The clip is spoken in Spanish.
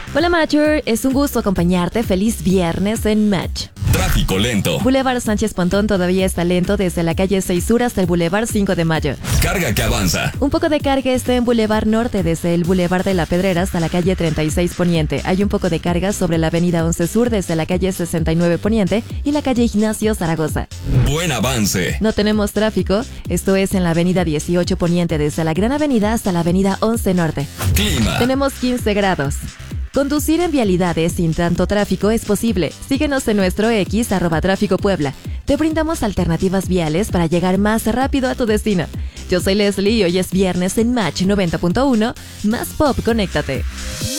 Hola Matcher, es un gusto acompañarte. Feliz viernes en Match. Tráfico lento. Boulevard Sánchez Pontón todavía está lento desde la calle 6 Sur hasta el Boulevard 5 de Mayo. Carga que avanza. Un poco de carga está en Boulevard Norte desde el Boulevard de la Pedrera hasta la calle 36 Poniente. Hay un poco de carga sobre la avenida 11 Sur desde la calle 69 Poniente y la calle Ignacio Zaragoza. Buen avance. No tenemos tráfico, esto es en la avenida 18 Poniente desde la Gran Avenida hasta la avenida 11 Norte. Clima. Tenemos 15 grados. Conducir en vialidades sin tanto tráfico es posible. Síguenos en nuestro X @tráfico Puebla. Te brindamos alternativas viales para llegar más rápido a tu destino. Yo soy Leslie y hoy es viernes en Match 90.1. Más pop, conéctate.